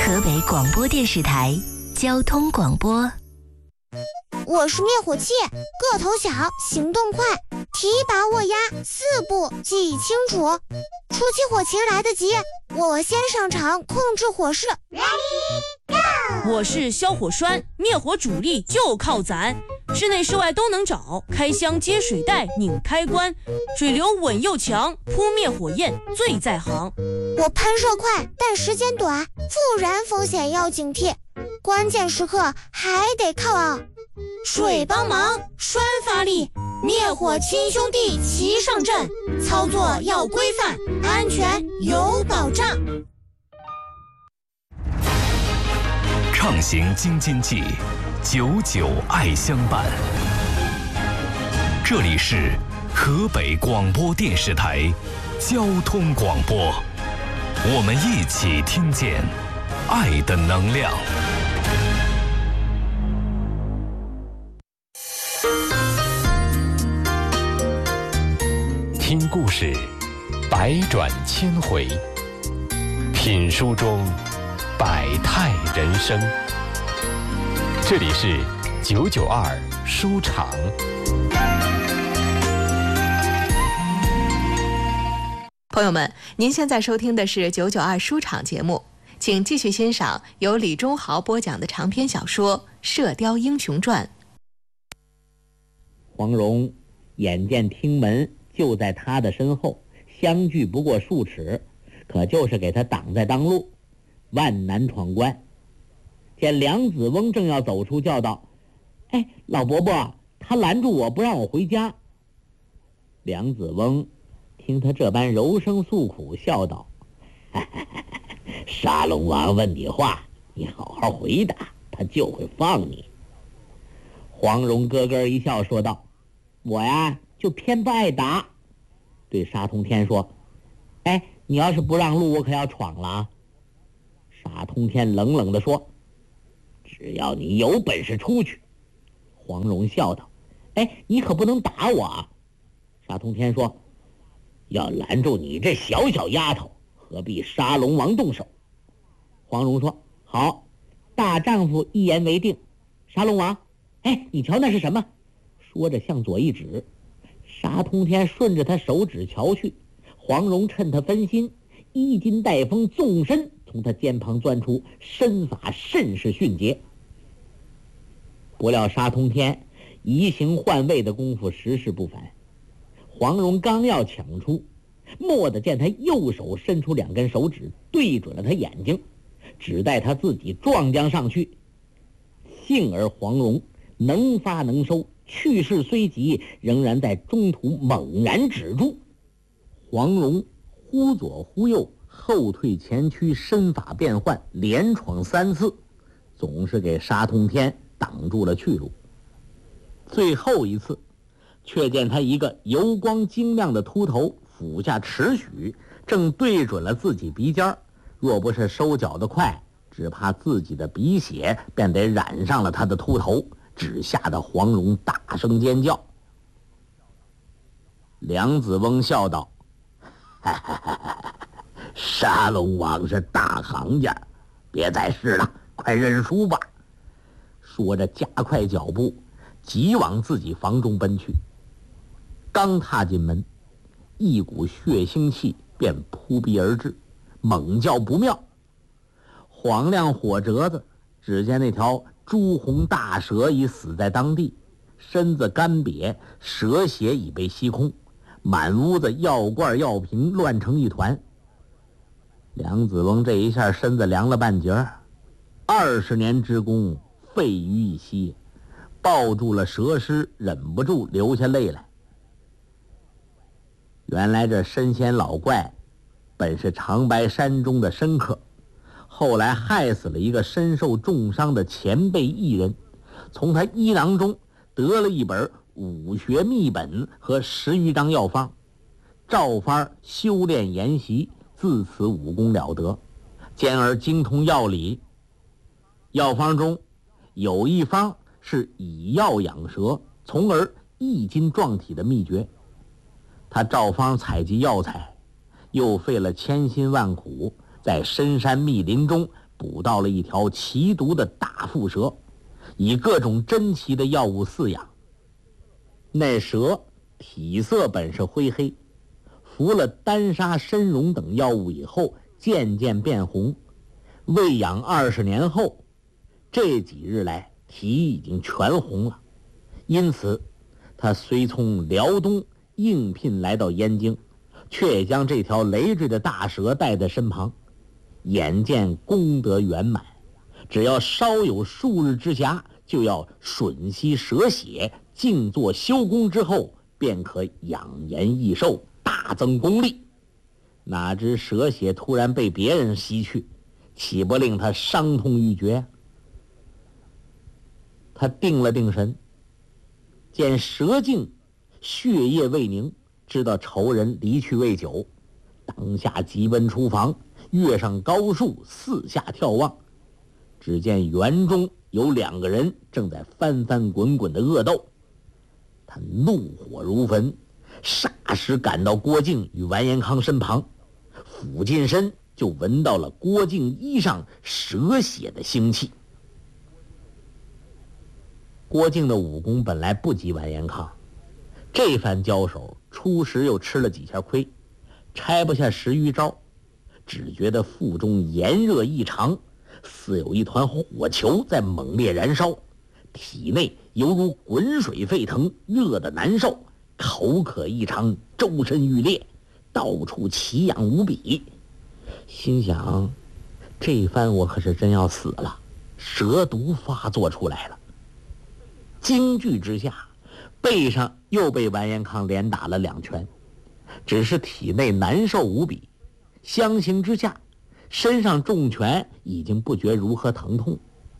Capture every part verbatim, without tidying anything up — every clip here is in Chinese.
河北广播电视台交通广播。 我是灭火器，个头小，行动快，提拔握压，四步记忆清楚。初期火情来得及，我先上场控制火势。 我是消火栓，灭火主力就靠攒，室内室外都能找，开箱接水带拧开关，水流稳又强，扑灭火焰最在行。 我喷射快，但时间短，复燃风险要警惕，关键时刻还得靠啊水帮忙，栓发力，灭火亲兄弟齐上阵，操作要规范，安全有保障。 畅行京津冀，久久爱相伴。这里是河北广播电视台交通广播，我们一起听见爱的能量。听故事，百转千回；品书中百态人生。这里是九九二书场。 朋友们，您现在收听的是九九二书场节目，请继续欣赏由李忠豪播讲的长篇小说《射雕英雄传》。 黄蓉眼见厅门就在他的身后，相距不过数尺，可就是给他挡在当路，万难闯关。见梁子翁正要走出，叫道：哎，老伯伯，他拦住我不让我回家。梁子翁听他这般柔声诉苦，笑道：沙龙王问你话，你好好回答，他就会放你。黄蓉咯咯一笑，说道：我呀就偏不爱打。对沙通天说：哎，你要是不让路，我可要闯了啊。沙通天冷冷地说：只要你有本事出去。黄蓉笑道：哎，你可不能打我啊。沙通天说：要拦住你这小小丫头，何必沙龙王动手？黄蓉说：好，大丈夫一言为定。沙龙王，哎，你瞧那是什么？说着向左一指。沙通天顺着他手指瞧去，黄蓉趁他分心，衣襟带风，纵身从他肩旁钻出，身法甚是迅捷。不料沙通天移形换位的功夫实是不凡，黄蓉刚要抢出，蓦地见他右手伸出两根手指，对准了他眼睛，只待他自己撞将上去。幸而黄蓉能发能收，去势虽急，仍然在中途猛然止住。黄蓉忽左忽右，后退前驱，身法变换，连闯三次，总是给沙通天挡住了去路。最后一次，却见他一个油光精亮的秃头俯下尺许，正对准了自己鼻尖，若不是收脚的快，只怕自己的鼻血便得染上了他的秃头，只吓得黄蓉大声尖叫。梁子翁笑道：哈哈哈哈，沙龙王是大行家，别再试了，快认输吧。说着加快脚步，急往自己房中奔去。刚踏进门，一股血腥气便扑鼻而至，猛叫不妙。晃亮火折子，只见那条朱红大蛇已死在当地，身子干瘪，蛇血已被吸空，满屋子药罐药瓶乱成一团。梁子翁这一下身子凉了半截，二十年之功废于一夕，抱住了蛇尸，忍不住流下泪来。原来这神仙老怪本是长白山中的深客，后来害死了一个身受重伤的前辈艺人，从他衣囊中得了一本武学秘本和十余张药方，照方修炼研习，自此武功了得，兼而精通药理。药方中有一方是以药养蛇，从而一筋壮体的秘诀。他照方采集药材，又费了千辛万苦，在深山密林中捕到了一条奇毒的大腹蛇，以各种珍奇的药物饲养。那蛇体色本是灰黑，服了丹砂、参茸等药物以后，渐渐变红。喂养二十年后，这几日来蹄已经全红了。因此，他虽从辽东应聘来到燕京，却也将这条累赘的大蛇带在身旁。眼见功德圆满，只要稍有数日之暇，就要吮吸蛇血，静坐修功之后，便可养颜益寿，大增功力。哪知蛇血突然被别人吸去，岂不令他伤痛欲绝？他定了定神，见蛇精血液未凝，知道仇人离去未久，当下急奔出房，跃上高树，四下眺望。只见园中有两个人正在翻翻滚滚的恶斗。他怒火如焚，霎时赶到郭靖与完颜康身旁，俯近身就闻到了郭靖衣上蛇血的腥气。郭靖的武功本来不及完颜康，这番交手初时又吃了几下亏，拆不下十余招，只觉得腹中炎热异常，似有一团火球在猛烈燃烧，体内犹如滚水沸腾，热得难受，口渴异常，周身欲裂，到处奇痒无比。心想，这番我可是真要死了，蛇毒发作出来了。惊惧之下，背上又被完颜康连打了两拳，只是体内难受无比。相形之下，身上重拳已经不觉如何疼痛。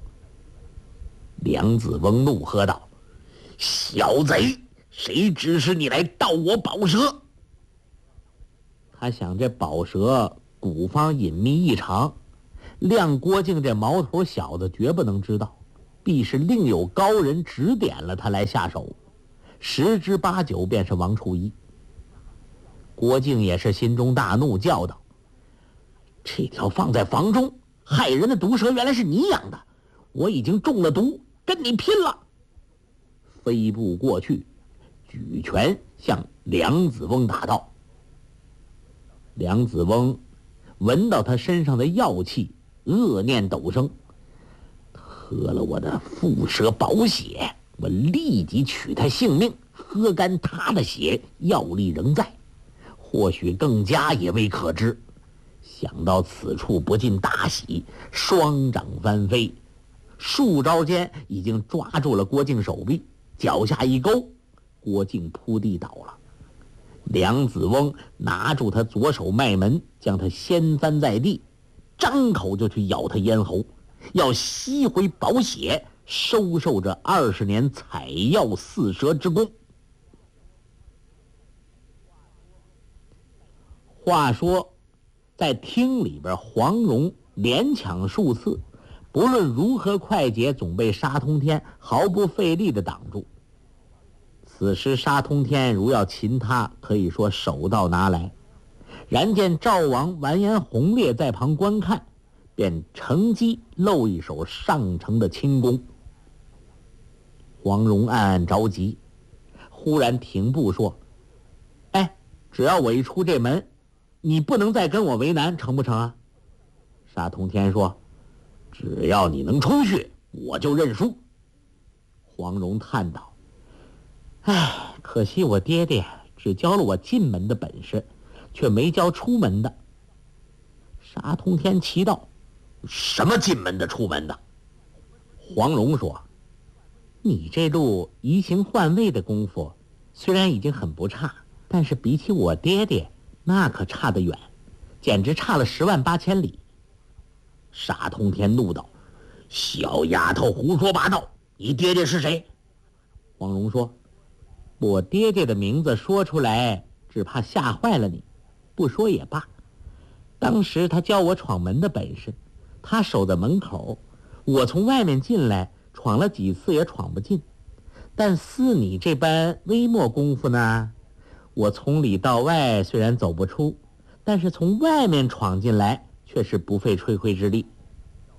梁子翁怒喝道：“小贼，谁指使你来盗我宝蛇？”他想，这宝蛇古方隐秘异常，亮郭靖这毛头小子绝不能知道，必是另有高人指点了他来下手，十之八九便是王处一。郭靖也是心中大怒，叫道：“这条放在房中害人的毒蛇原来是你养的，我已经中了毒，跟你拼了！”飞步过去，举拳向梁子翁打道。梁子翁闻到他身上的药气，恶念陡生，喝了我的蝮蛇宝血，我立即取他性命，喝干他的血，药力仍在，或许更加也未可知。想到此处，不禁大喜，双掌翻飞，数招间已经抓住了郭靖手臂，脚下一勾，郭靖扑地倒了。梁子翁拿住他左手脉门，将他掀翻在地，张口就去咬他咽喉，要吸回宝血，收受这二十年采药饲蛇之功。话说在厅里边，黄蓉连抢数次，不论如何快捷，总被沙通天毫不费力地挡住。此时沙通天如要擒他，可以说手到拿来。然见赵王完颜洪烈在旁观看，便乘机露一手上乘的轻功。黄蓉暗暗着急，忽然停步说：“哎，只要我一出这门，你不能再跟我为难，成不成啊？”沙通天说：“只要你能出去，我就认输。”黄蓉叹道：“唉，可惜我爹爹只教了我进门的本事，却没教出门的。”沙通天奇道：“什么进门的出门的？”黄蓉说：“你这路移形换位的功夫，虽然已经很不差，但是比起我爹爹，那可差得远，简直差了十万八千里。”沙通天怒道：“小丫头胡说八道，你爹爹是谁？”黄蓉说：“我爹爹的名字说出来，只怕吓坏了你，不说也罢。当时他教我闯门的本事，他守在门口，我从外面进来，闯了几次也闯不进。但似你这般微末功夫呢，我从里到外虽然走不出，但是从外面闯进来却是不费吹灰之力。”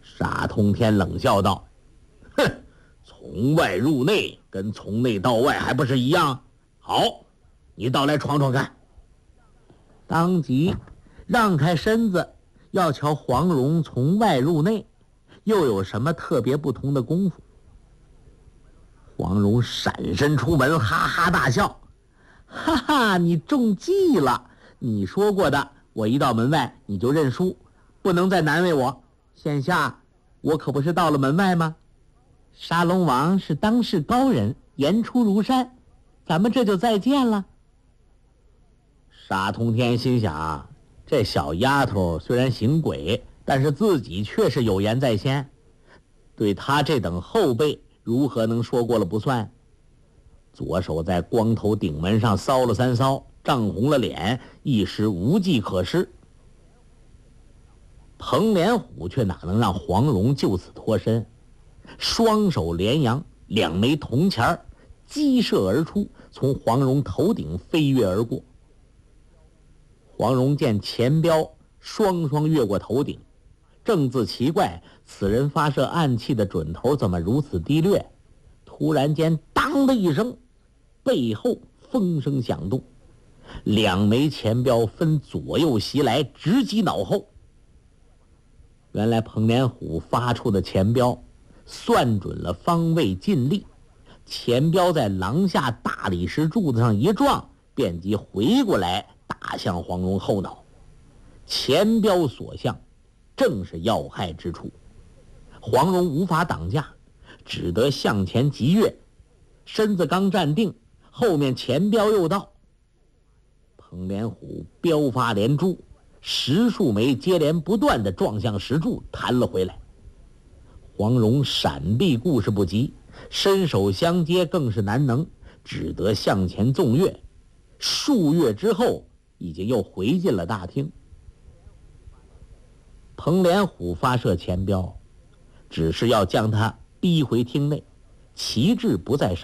傻通天冷笑道：“哼，从外入内跟从内到外还不是一样？好，你倒来闯闯看。”当即让开身子，要瞧黄蓉从外入内又有什么特别不同的功夫。黄蓉闪身出门，哈哈大笑：“哈哈，你中计了！你说过的，我一到门外你就认输，不能再难为我。现下我可不是到了门外吗？沙龙王是当世高人，言出如山，咱们这就再见了。”傻通天心想，这小丫头虽然行鬼，但是自己却是有言在先，对他这等后辈如何能说过了不算？左手在光头顶门上搔了三搔，涨红了脸，一时无计可施。彭连虎却哪能让黄蓉就此脱身，双手连扬，两枚铜钱激射而出，从黄蓉头顶飞跃而过。黄蓉见钱镖双双越过头顶，正自奇怪此人发射暗器的准头怎么如此低劣，突然间当的一声，背后风声响动，两枚钱镖分左右袭来，直击脑后。原来彭连虎发出的钱镖算准了方位尽力，钱镖在廊下大理石柱子上一撞，便即回过来打向黄蓉后脑。钱镖所向正是要害之处，黄蓉无法挡架，只得向前急跃，身子刚站定，后面钱镖又到。彭连虎镖发连珠，十数枚接连不断地撞向石柱，弹了回来。黄蓉闪避顾事不及，伸手相接更是难能，只得向前纵跃。数跃之后，已经又回进了大厅。彭连虎发射钱镖，只是要将他逼回厅内，旗帜不在少。